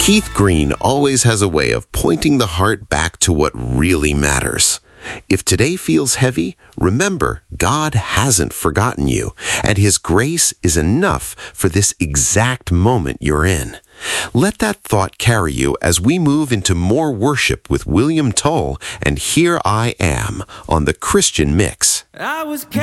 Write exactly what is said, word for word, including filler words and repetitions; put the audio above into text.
Keith Green always has a way of pointing the heart back to what really matters. If today feels heavy, remember God hasn't forgotten you, and His grace is enough for this exact moment you're in. Let that thought carry you as we move into more worship with William Tull and Here I Am on the Christian Mix. I was